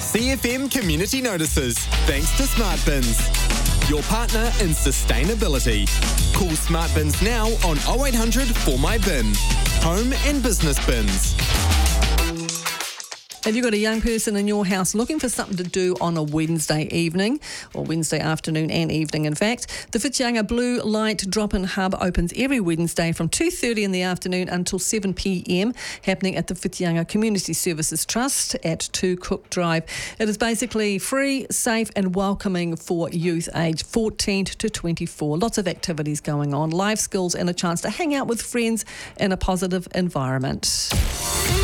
CFM Community Notices, thanks to Smart Bins, your partner in sustainability. Call Smart Bins now on 0800 For My Bin. Home and business bins. Have you got a young person in your house looking for something to do on a Wednesday evening, or Wednesday afternoon and evening, in fact? The Whitianga Blue Light Drop-In Hub opens every Wednesday from 2:30 in the afternoon until 7 p.m, happening at the Whitianga Community Services Trust at 2 Cook Drive. It is basically free, safe and welcoming for youth aged 14 to 24. Lots of activities going on, life skills and a chance to hang out with friends in a positive environment.